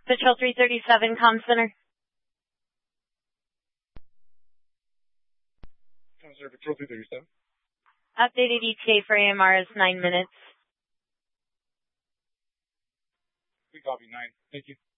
Patrol 337, comm center. Comm center, Patrol 337. Updated ETA for AMR is 9 minutes. We copy 9. Thank you.